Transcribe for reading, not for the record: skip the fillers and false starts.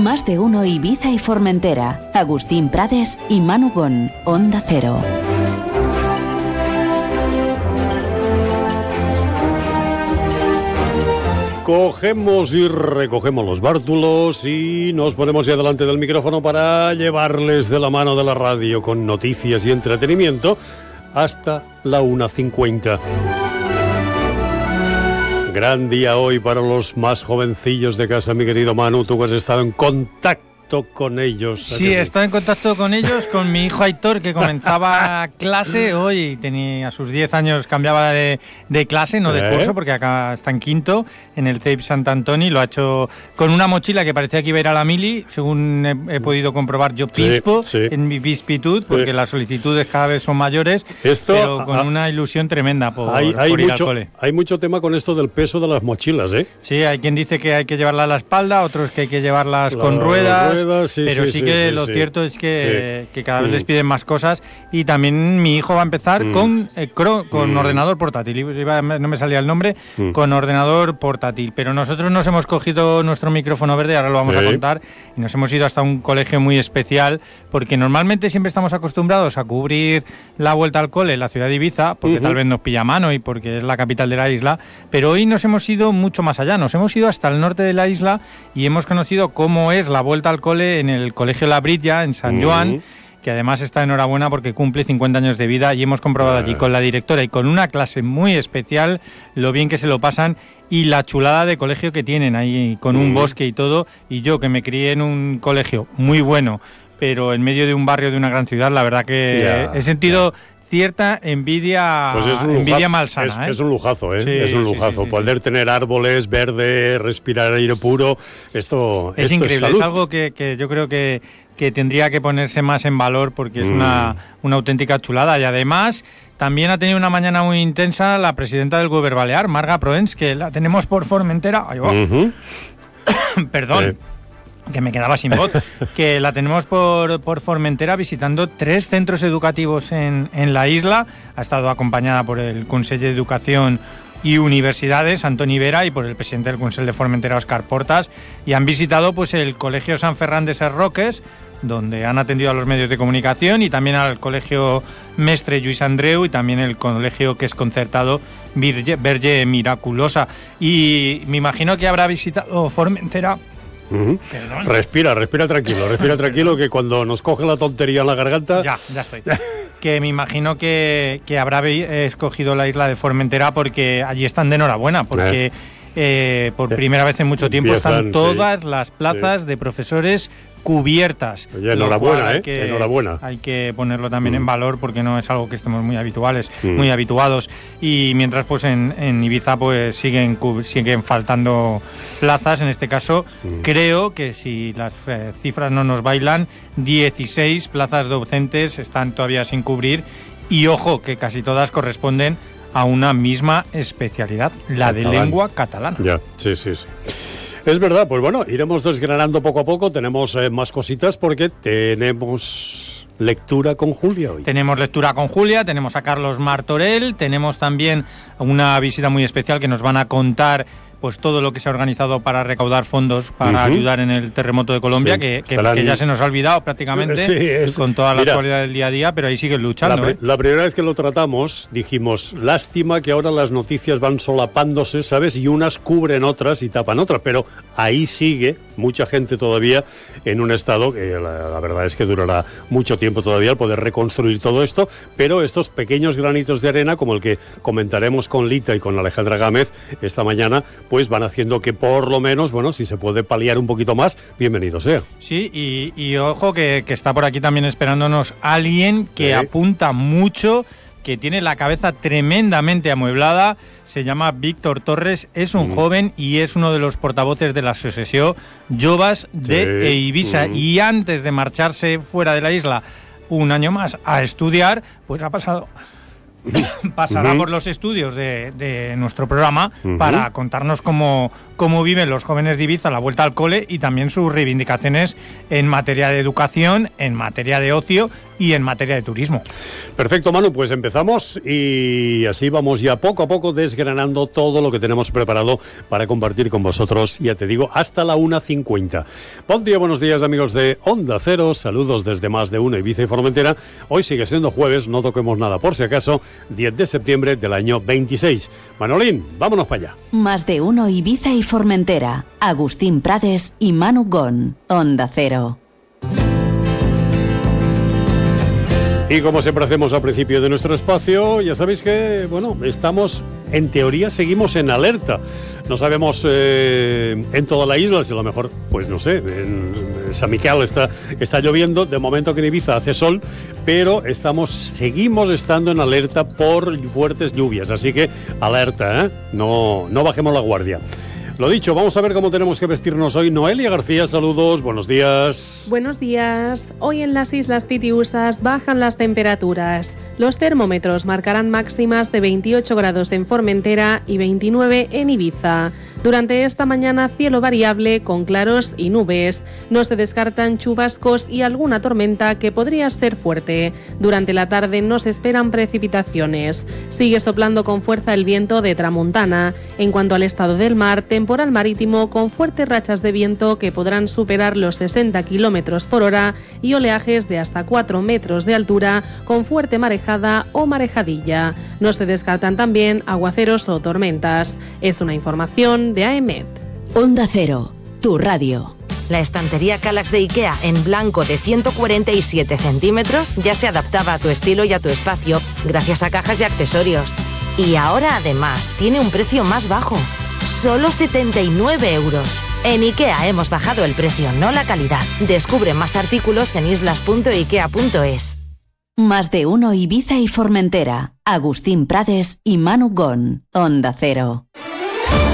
Más de uno Ibiza y Formentera. Agustín Prades y Manu Gon. Onda Cero. Cogemos y recogemos los bártulos y nos ponemos ya delante del micrófono para llevarles de la mano de la radio con noticias y entretenimiento hasta la 1:50. Gran día hoy para los más jovencillos de casa, mi querido Manu. Tú has estado en contacto con ellos. Sí, he estado en contacto con ellos, con mi hijo Aitor, que comenzaba clase hoy, tenía a sus 10 años, cambiaba de clase, no de curso, porque acá está en quinto, en el CEIP Sant Antoni. Lo ha hecho con una mochila que parecía que iba a ir a la mili, según he podido comprobar yo pispo, en mi pispitud, porque las solicitudes cada vez son mayores, pero con una ilusión tremenda por ir al cole. Hay mucho tema con esto del peso de las mochilas, ¿eh? Sí, hay quien dice que hay que llevarlas a la espalda, otros que hay que llevarlas con ruedas. Pero sí que lo cierto es que cada vez les piden más cosas. Y también mi hijo va a empezar con ordenador portátil. No me salía el nombre, con ordenador portátil. Pero nosotros nos hemos cogido nuestro micrófono verde, ahora lo vamos a contar, y nos hemos ido hasta un colegio muy especial, porque normalmente siempre estamos acostumbrados a cubrir la vuelta al cole en la ciudad de Ibiza, porque tal vez nos pilla a mano y porque es la capital de la isla. Pero hoy nos hemos ido mucho más allá. Nos hemos ido hasta el norte de la isla y hemos conocido cómo es la vuelta al cole en el Colegio La Britlla, en San Joan, que además está enhorabuena porque cumple 50 años de vida, y hemos comprobado allí con la directora y con una clase muy especial lo bien que se lo pasan y la chulada de colegio que tienen ahí, con un bosque y todo. Y yo, que me crié en un colegio muy bueno, pero en medio de un barrio de una gran ciudad, la verdad que he sentido cierta envidia, pues envidia malsana. Es un lujazo, ¿eh? Sí, es un lujazo. Poder tener árboles, verde, respirar aire puro, esto es increíble. Es es algo que yo creo que tendría que ponerse más en valor, porque es una auténtica chulada. Y además también ha tenido una mañana muy intensa la presidenta del Govern Balear, Marga Proens, que la tenemos por Formentera. Perdón. Que me quedaba sin voz, que la tenemos por Formentera visitando 3 centros educativos en la isla. Ha estado acompañada por el Consell de Educación y Universidades, Antoni Vera, y por el presidente del Consell de Formentera, Òscar Portas, y han visitado pues el Colegio Sant Ferran de Ses Roques, donde han atendido a los medios de comunicación, y también al Colegio Mestre Lluís Andreu, y también el colegio que es concertado Verge Miraculosa. Y me imagino que habrá visitado Formentera. Respira tranquilo, que cuando nos coge la tontería en la garganta... Ya estoy. Que me imagino que habrá escogido la isla de Formentera porque allí están de enhorabuena, porque por primera vez en mucho tiempo están todas las plazas de profesores cubiertas. Oye, enhorabuena, enhorabuena. Hay que ponerlo también en valor, porque no es algo que estemos muy habituados. Y mientras pues en Ibiza pues siguen faltando plazas. En este caso creo que, si las cifras no nos bailan, 16 plazas docentes están todavía sin cubrir, y ojo que casi todas corresponden a una misma especialidad, la de lengua catalana. Ya, sí. Es verdad, pues bueno, iremos desgranando poco a poco. Tenemos más cositas porque tenemos lectura con Julia hoy. Tenemos lectura con Julia, tenemos a Carlos Martorell, tenemos también una visita muy especial que nos van a contar pues todo lo que se ha organizado para recaudar fondos para ayudar en el terremoto de Colombia, que ya se nos ha olvidado prácticamente, con toda la actualidad del día a día, pero ahí siguen luchando. La primera vez que lo tratamos dijimos, lástima que ahora las noticias van solapándose, ¿sabes? Y unas cubren otras y tapan otras, pero ahí sigue mucha gente todavía en un estado que la verdad es que durará mucho tiempo todavía el poder reconstruir todo esto, pero estos pequeños granitos de arena, como el que comentaremos con Lita y con Alejandra Gámez esta mañana, pues van haciendo que por lo menos, bueno, si se puede paliar un poquito más, bienvenido sea. Sí, y ojo que está por aquí también esperándonos alguien que apunta mucho, que tiene la cabeza tremendamente amueblada. Se llama Víctor Torres, es un joven y es uno de los portavoces de la asociación Joves de Eivissa. Y antes de marcharse fuera de la isla un año más a estudiar, pues pasará por los estudios de nuestro programa para contarnos cómo viven los jóvenes de Ibiza la vuelta al cole, y también sus reivindicaciones en materia de educación, en materia de ocio y en materia de turismo. Perfecto, Manu, pues empezamos y así vamos ya poco a poco desgranando todo lo que tenemos preparado para compartir con vosotros, ya te digo, hasta la 1:50. Buen día, buenos días, amigos de Onda Cero, saludos desde Más de Uno, Ibiza y Formentera. Hoy sigue siendo jueves, no toquemos nada por si acaso, 10 de septiembre del año 26. Manolín, vámonos para allá. Más de Uno, Ibiza y Formentera. Agustín Prades y Manu Gon. Onda Cero. Y como siempre hacemos al principio de nuestro espacio, ya sabéis que, bueno, estamos, en teoría, seguimos en alerta. No sabemos en toda la isla, si a lo mejor, pues no sé, en San Miquel está lloviendo, de momento que en Ibiza hace sol, pero seguimos estando en alerta por fuertes lluvias, así que alerta, ¿eh? No bajemos la guardia. Lo dicho, vamos a ver cómo tenemos que vestirnos hoy. Noelia García, saludos, buenos días. Buenos días. Hoy en las Islas Pitiusas bajan las temperaturas. Los termómetros marcarán máximas de 28 grados en Formentera y 29 en Ibiza. Durante esta mañana, cielo variable con claros y nubes. No se descartan chubascos y alguna tormenta que podría ser fuerte. Durante la tarde no se esperan precipitaciones. Sigue soplando con fuerza el viento de tramontana. En cuanto al estado del mar, temporal marítimo con fuertes rachas de viento que podrán superar los 60 km por hora y oleajes de hasta 4 metros de altura con fuerte marejada o marejadilla. No se descartan también aguaceros o tormentas. Es una información de AEMET. Onda Cero, tu radio. La estantería Kallax de IKEA en blanco de 147 centímetros ya se adaptaba a tu estilo y a tu espacio gracias a cajas y accesorios. Y ahora además tiene un precio más bajo, solo 79 euros. En IKEA hemos bajado el precio, no la calidad. Descubre más artículos en islas.ikea.es. Más de Uno, Ibiza y Formentera. Agustín Prades y Manu Gon. Onda Cero.